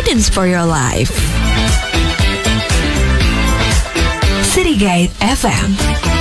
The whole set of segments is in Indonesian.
guidance for your life. City Guide FM.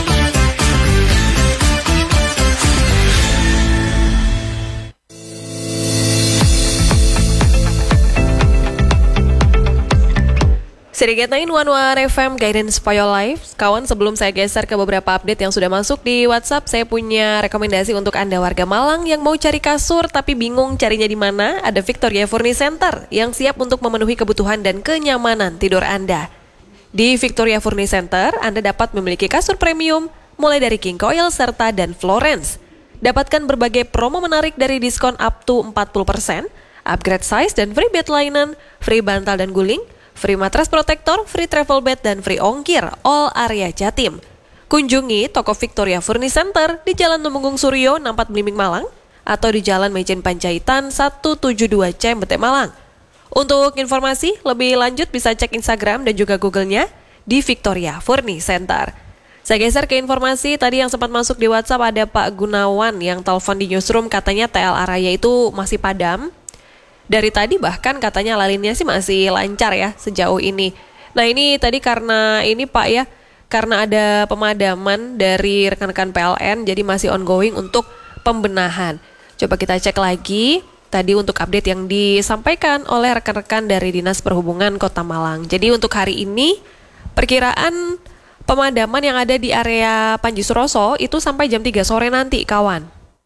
Sedikit 911 FM Guidance for Your Life. Kawan, sebelum saya geser ke beberapa update yang sudah masuk di WhatsApp, saya punya rekomendasi untuk Anda warga Malang yang mau cari kasur tapi bingung carinya di mana. Ada Victoria Furniture Center yang siap untuk memenuhi kebutuhan dan kenyamanan tidur Anda. Di Victoria Furniture Center, Anda dapat memiliki kasur premium mulai dari King Coil serta dan Florence. Dapatkan berbagai promo menarik dari diskon up to 40%, upgrade size dan free bed linen, free bantal dan guling, free mattress protector, free travel bed, dan free ongkir all area Jatim. Kunjungi toko Victoria Furniture Center di Jalan Tumenggung Suryo, 64 Blimbing, Malang, atau di Jalan Maijen Panjaitan 172 Cembete, Malang. Untuk informasi lebih lanjut bisa cek Instagram dan juga Google-nya di Victoria Furniture Center. Saya geser ke informasi tadi yang sempat masuk di WhatsApp, ada Pak Gunawan yang telepon di newsroom, katanya TLA Raya itu masih padam. Dari tadi bahkan katanya lalinnya sih masih lancar ya sejauh ini. Nah ini tadi karena ini Pak ya, karena ada pemadaman dari rekan-rekan PLN jadi masih ongoing untuk pembenahan. Coba kita cek lagi tadi untuk update yang disampaikan oleh rekan-rekan dari Dinas Perhubungan Kota Malang. Jadi untuk hari ini perkiraan pemadaman yang ada di area Panji Suroso itu sampai jam 3 sore nanti kawan.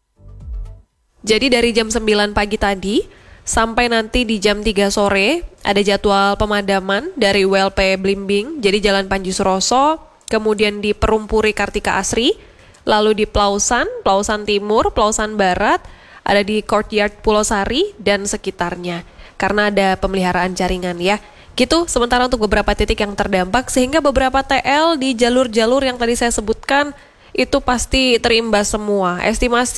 Jadi dari jam 9 pagi tadi sampai nanti di jam 3 sore ada jadwal pemadaman dari WLP Blimbing, jadi Jalan Panji Suroso, kemudian di Perumpuri Kartika Asri, lalu di Plausan Timur, Plausan Barat, ada di Courtyard Pulau Sari dan sekitarnya. Karena ada pemeliharaan jaringan ya. Gitu, sementara untuk beberapa titik yang terdampak sehingga beberapa TL di jalur-jalur yang tadi saya sebutkan itu pasti terimbas semua. Estimasi